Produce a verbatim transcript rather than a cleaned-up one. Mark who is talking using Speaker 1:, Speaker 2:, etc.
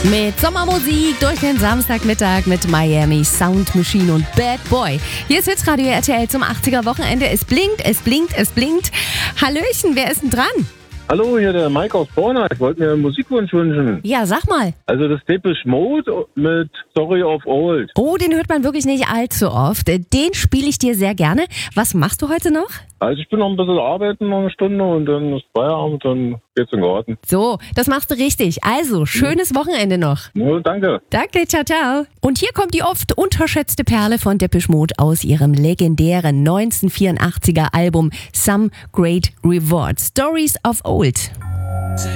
Speaker 1: Mit Sommermusik durch den Samstagmittag mit Miami Sound Machine und Bad Boy. Hier ist Hitradio R T L zum achtziger Wochenende. Es blinkt, es blinkt, es blinkt. Hallöchen, wer ist denn dran?
Speaker 2: Hallo, hier der Mike aus Borna. Ich wollte mir einen Musikwunsch wünschen.
Speaker 1: Ja, sag mal.
Speaker 2: Also das Depeche Mode mit Story of Old.
Speaker 1: Oh, den hört man wirklich nicht allzu oft. Den spiele ich dir sehr gerne. Was machst du heute noch?
Speaker 2: Also ich bin noch ein bisschen arbeiten, noch eine Stunde und dann ist Feierabend, dann geht's in den Garten.
Speaker 1: So, das machst du richtig. Also, schönes Wochenende noch.
Speaker 2: Nur danke.
Speaker 1: Danke, ciao, ciao. Und hier kommt die oft unterschätzte Perle von Depeche Mode aus ihrem legendären neunzehnhundertvierundachtziger Album Some Great Reward, Stories of Old.